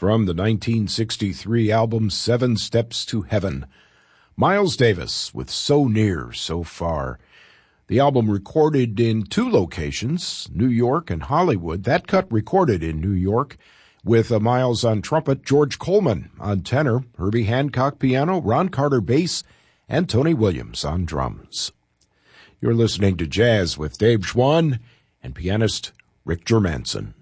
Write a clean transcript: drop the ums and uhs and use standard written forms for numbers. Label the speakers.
Speaker 1: from the 1963 album 7 Steps to Heaven. Miles Davis with So Near, So Far. The album recorded in 2 locations, New York and Hollywood. That cut recorded in New York with Miles on trumpet, George Coleman on tenor, Herbie Hancock piano, Ron Carter bass, and Tony Williams on drums. You're listening to Jazz with Dave Schwann and pianist Rick Germanson.